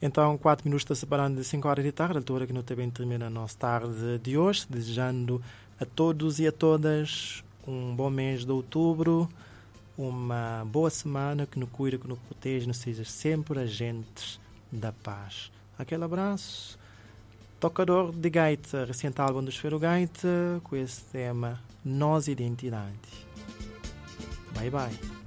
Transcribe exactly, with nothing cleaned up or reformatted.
Então, quatro minutos está separando de cinco horas de tarde, a altura que não também termina a nossa tarde de hoje, desejando a todos e a todas um bom mês de outubro, uma boa semana, que nos cuida, que nos protege, nos seja sempre agentes da paz. Aquele abraço. Tocador de gaita, recente álbum do Esfero Gaita, com esse tema Nós Identidade. Bye bye.